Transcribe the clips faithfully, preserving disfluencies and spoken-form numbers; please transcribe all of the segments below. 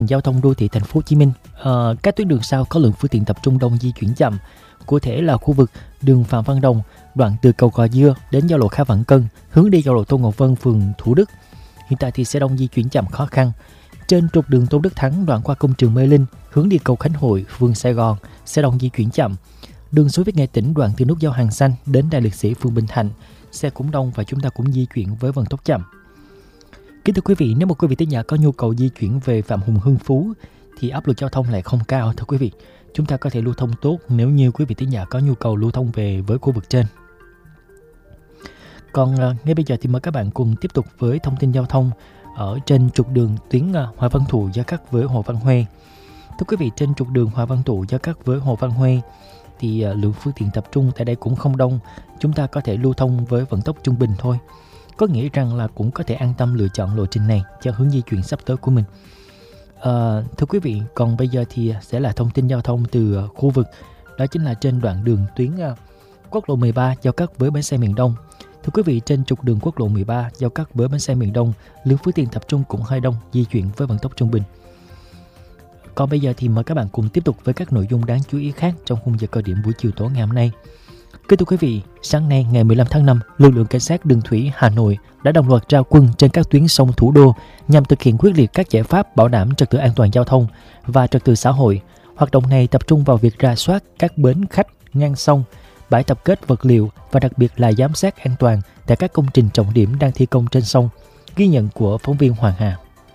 giao thông đô thị thành phố Hồ Chí Minh. Ờ, các tuyến đường sau có lượng phương tiện tập trung đông di chuyển chậm. Cụ thể là khu vực đường Phạm Văn Đồng, đoạn từ cầu Gò Dưa đến giao lộ Kha Vạn Cân, hướng đi giao lộ Tô Ngọc Vân, phường Thủ Đức. Hiện tại thì xe đông di chuyển chậm khó khăn. Trên trục đường Tôn Đức Thắng, đoạn qua công trường Mê Linh, hướng đi cầu Khánh Hội, phường Sài Gòn, xe đông di chuyển chậm. Đường Xối Viết Nghệ Tỉnh, đoạn từ nút giao Hàng Xanh đến Đại Liệt Sĩ, phường Bình Thạnh, xe cũng đông và chúng ta cũng di chuyển với vận tốc chậm. Kính thưa quý vị, nếu một quý vị thính giả có nhu cầu di chuyển về Phạm Hùng Hưng Phú thì áp lực giao thông lại không cao, thưa quý vị. Chúng ta có thể lưu thông tốt nếu như quý vị thính giả có nhu cầu lưu thông về với khu vực trên. Còn uh, ngay bây giờ thì mời các bạn cùng tiếp tục với thông tin giao thông ở trên trục đường tuyến uh, Hòa Văn Thụ giao cắt với Hồ Văn Huê. Thưa quý vị, trên trục đường Hòa Văn Thụ giao cắt với Hồ Văn Huê thì uh, lượng phương tiện tập trung tại đây cũng không đông. Chúng ta có thể lưu thông với vận tốc trung bình thôi. Có nghĩa rằng là cũng có thể an tâm lựa chọn lộ trình này cho hướng di chuyển sắp tới của mình. À, thưa quý vị, còn bây giờ thì sẽ là thông tin giao thông từ uh, khu vực, đó chính là trên đoạn đường tuyến uh, quốc lộ mười ba giao cắt với bến xe miền Đông. Thưa quý vị, trên trục đường quốc lộ mười ba giao cắt với bến xe miền Đông, lượng phương tiện tập trung cũng hơi đông, di chuyển với vận tốc trung bình. Còn bây giờ thì mời các bạn cùng tiếp tục với các nội dung đáng chú ý khác trong khung giờ cao điểm buổi chiều tối ngày hôm nay. Kính thưa quý vị, sáng nay ngày mười lăm tháng năm, lực lượng cảnh sát đường thủy Hà Nội đã đồng loạt ra quân trên các tuyến sông thủ đô nhằm thực hiện quyết liệt các giải pháp bảo đảm trật tự an toàn giao thông và trật tự xã hội. Hoạt động này tập trung vào việc rà soát các bến khách ngang sông, bãi tập kết vật liệu và đặc biệt là giám sát an toàn tại các công trình trọng điểm đang thi công trên sông. Ghi nhận của phóng viên Hoàng Hà.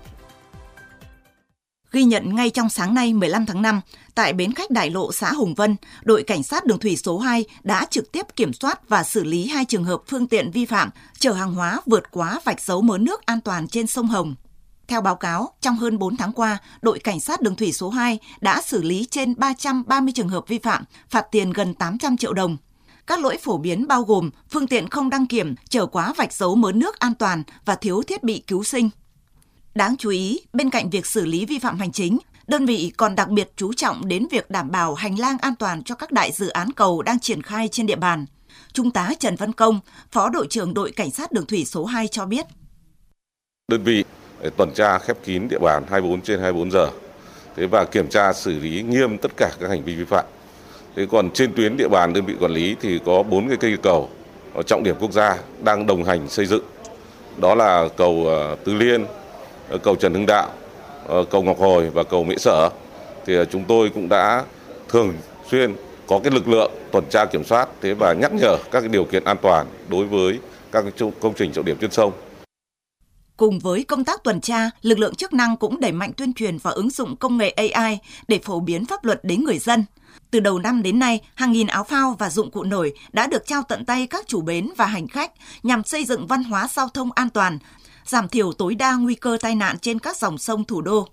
Ghi nhận ngay trong sáng nay mười lăm tháng năm, tại bến khách Đại Lộ xã Hùng Vân, đội cảnh sát đường thủy số hai đã trực tiếp kiểm soát và xử lý hai trường hợp phương tiện vi phạm chở hàng hóa vượt quá vạch dấu mớ nước an toàn trên sông Hồng. Theo báo cáo, trong hơn bốn tháng qua, đội cảnh sát đường thủy số hai đã xử lý trên ba trăm ba mươi trường hợp vi phạm, phạt tiền gần tám trăm triệu đồng. Các lỗi phổ biến bao gồm phương tiện không đăng kiểm, chở quá vạch dấu mớ nước an toàn và thiếu thiết bị cứu sinh. Đáng chú ý, bên cạnh việc xử lý vi phạm hành chính, đơn vị còn đặc biệt chú trọng đến việc đảm bảo hành lang an toàn cho các đại dự án cầu đang triển khai trên địa bàn. Trung tá Trần Văn Công, Phó đội trưởng đội cảnh sát đường thủy số hai cho biết. Đơn vị tuần tra khép kín địa bàn hai mươi bốn trên hai mươi bốn giờ thế và kiểm tra xử lý nghiêm tất cả các hành vi vi phạm. Thế còn trên tuyến địa bàn đơn vị quản lý thì có bốn cái cây cầu trọng điểm quốc gia đang đồng hành xây dựng. Đó là cầu Tứ Liên, cầu Trần Hưng Đạo, cầu Ngọc Hồi và cầu Mễ Sở. Thì chúng tôi cũng đã thường xuyên có cái lực lượng tuần tra kiểm soát thế và nhắc nhở các cái điều kiện an toàn đối với các công trình trọng điểm trên sông. Cùng với công tác tuần tra, lực lượng chức năng cũng đẩy mạnh tuyên truyền và ứng dụng công nghệ a i để phổ biến pháp luật đến người dân. Từ đầu năm đến nay, hàng nghìn áo phao và dụng cụ nổi đã được trao tận tay các chủ bến và hành khách nhằm xây dựng văn hóa giao thông an toàn, giảm thiểu tối đa nguy cơ tai nạn trên các dòng sông thủ đô.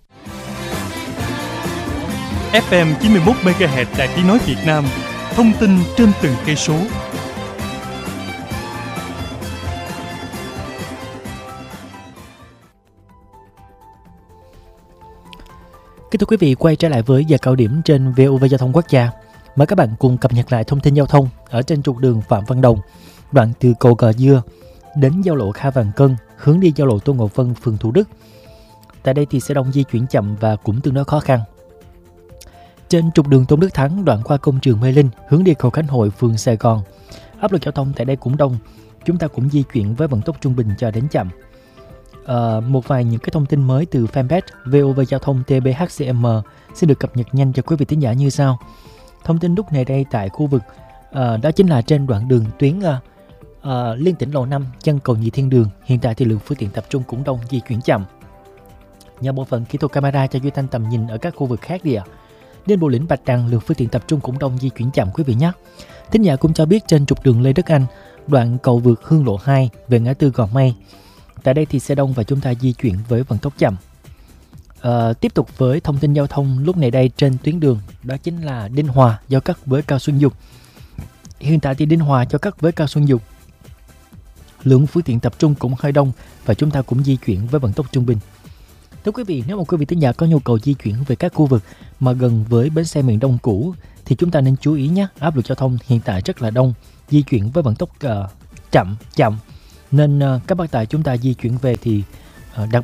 ép em chín mươi mốt mê ga héc Đài Tiếng nói Việt Nam, thông tin trên từng cây số. Kính thưa quý vị, quay trở lại với giờ cao điểm trên vê o vê Giao thông Quốc gia. Mời các bạn cùng cập nhật lại thông tin giao thông ở trên trục đường Phạm Văn Đồng, đoạn từ cầu Gò Dưa đến giao lộ Kha Vạn Cân, hướng đi giao lộ Tô Ngọc Vân, phường Thủ Đức. Tại đây thì xe đông di chuyển chậm và cũng tương đối khó khăn. Trên trục đường Tôn Đức Thắng, đoạn qua công trường Mê Linh, hướng đi cầu Khánh Hội, phường Sài Gòn, áp lực giao thông tại đây cũng đông. Chúng ta cũng di chuyển với vận tốc trung bình cho đến chậm. À, một vài những cái thông tin mới từ fanpage vê o vê Giao thông tê bê hát xê em xin được cập nhật nhanh cho quý vị thính giả như sau. Thông tin lúc này đây tại khu vực à, đó chính là trên đoạn đường tuyến à, à, Liên Tỉnh Lộ năm, chân cầu Nhị Thiên Đường. Hiện tại thì lượng phương tiện tập trung cũng đông, di chuyển chậm. Nhờ bộ phận kỹ thuật camera cho Duy Thanh tầm nhìn ở các khu vực khác đi ạ. Đến Bồ Lĩnh, Bạch Đằng, lượng phương tiện tập trung cũng đông, di chuyển chậm quý vị nhé. Thính giả cũng cho biết trên trục đường Lê Đức Anh, đoạn cầu vượt Hương Lộ hai về ngã tư Gò Mây, tại đây thì xe đông và chúng ta di chuyển với vận tốc chậm. À, tiếp tục với thông tin giao thông lúc này đây trên tuyến đường, đó chính là Đinh Hòa giao cắt với Cao Xuân Dục. Hiện tại thì Đinh Hòa giao cắt với Cao Xuân Dục, lượng phương tiện tập trung cũng hơi đông và chúng ta cũng di chuyển với vận tốc trung bình. Thưa quý vị, nếu một quý vị thính giả có nhu cầu di chuyển về các khu vực mà gần với bến xe miền Đông cũ thì chúng ta nên chú ý nhé. Áp lực giao thông hiện tại rất là đông, di chuyển với vận tốc uh, chậm chậm nên uh, các bác tài chúng ta di chuyển về thì uh, đặc biệt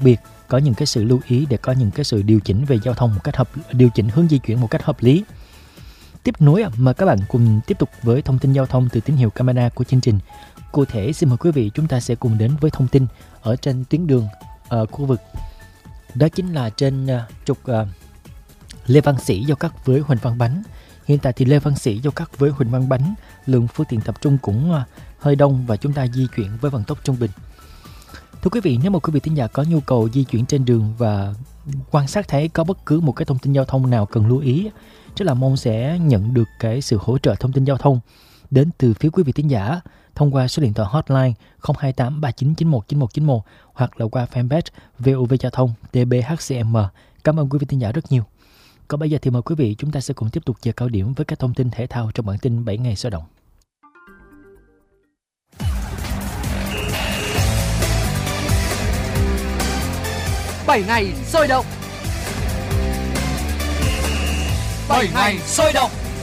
có những cái sự lưu ý để có những cái sự điều chỉnh về giao thông một cách hợp điều chỉnh hướng di chuyển một cách hợp lý. Tiếp nối, mời các bạn cùng tiếp tục với thông tin giao thông từ tín hiệu camera của chương trình. Cụ thể, xin mời quý vị chúng ta sẽ cùng đến với thông tin ở trên tuyến đường ở khu vực. Đó chính là trên uh, trục uh, Lê Văn Sĩ giao cắt với Huỳnh Văn Bánh. Hiện tại thì Lê Văn Sĩ giao cắt với Huỳnh Văn Bánh, lượng phương tiện tập trung cũng uh, hơi đông và chúng ta di chuyển với vận tốc trung bình. Thưa quý vị, nếu mà quý vị thính giả có nhu cầu di chuyển trên đường và quan sát thấy có bất cứ một cái thông tin giao thông nào cần lưu ý, rất là mong sẽ nhận được cái sự hỗ trợ thông tin giao thông đến từ phía quý vị thính giả thông qua số điện thoại hotline không hai tám ba chín chín một chín một chín một hoặc là qua fanpage vê o vê Giao thông tê bê hát xê em. Cảm ơn quý vị thính giả rất nhiều. Còn bây giờ thì mời quý vị chúng ta sẽ cùng tiếp tục giờ cao điểm với các thông tin thể thao trong bản tin bảy ngày sôi động. bảy ngày sôi động. bảy ngày sôi động.